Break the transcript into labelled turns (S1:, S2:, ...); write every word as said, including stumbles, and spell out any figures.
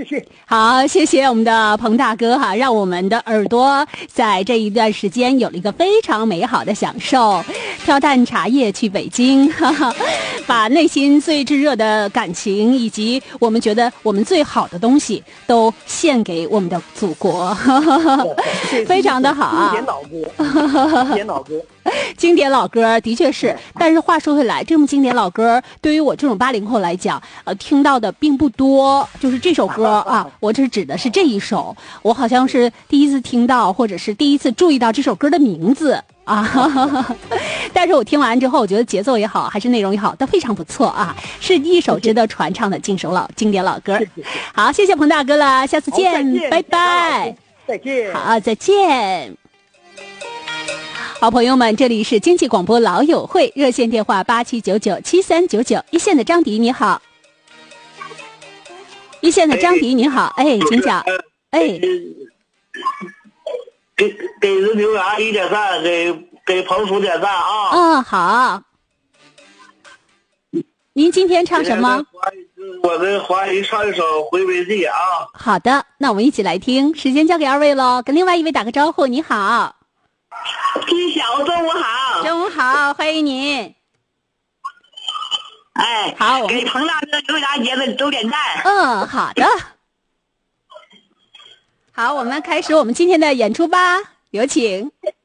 S1: 谢。
S2: 好，谢谢我们的彭大哥哈，让我们的耳朵在这一段时间有了一个非常美好的享受。挑担茶叶去北京，哈哈，把内心最炙热的感情以及我们觉得我们最好的东西都献给我们的祖国，哈哈，非常的好。
S1: 经典老歌，经典老歌。
S2: 经典老歌的确是，但是话说回来，这么经典老歌对于我这种八零后来讲，呃，听到的并不多。就是这首歌啊，我只指的是这一首，我好像是第一次听到，或者是第一次注意到这首歌的名字啊。但是我听完之后，我觉得节奏也好，还是内容也好，都非常不错啊，是一首值得传唱的经首老经典老歌。好，谢谢彭大哥了，下次见，拜拜。
S1: 再见。
S2: 好，再见。好朋友们，这里是经济广播老友会，热线电话八七九九七三九九，一线的张迪你好，一线的张迪你好，哎，请讲，哎，
S3: 给给人留言一点赞，给给彭叔点赞啊！
S2: 嗯，好。您今天唱什么？
S3: 我的华语唱一首《回归地》啊。
S2: 好的，那我们一起来听，时间交给二位喽，跟另外一位打个招呼，你好。
S4: 金晓，中午好。
S2: 中午好，欢迎您。
S4: 哎，
S2: 好，
S4: 给彭大哥、刘大姐们都点赞。
S2: 嗯，好的。好，我们开始我们今天的演出吧，有请。